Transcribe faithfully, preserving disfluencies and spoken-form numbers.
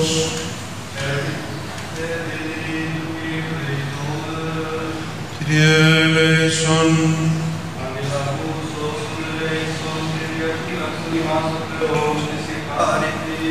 Kyrie eleison. Αντιλαβούς όσους ελέησον, Κυριακή, αξιολιμάς ο Θεός, εσύ χάρητη.